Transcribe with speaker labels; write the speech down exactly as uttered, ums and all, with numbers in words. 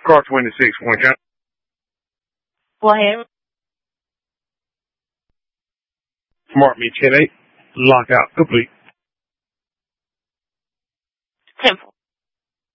Speaker 1: Car twenty-six, one count.
Speaker 2: Go ahead.
Speaker 1: Smart me ten eight. Lockout complete.
Speaker 2: ten four.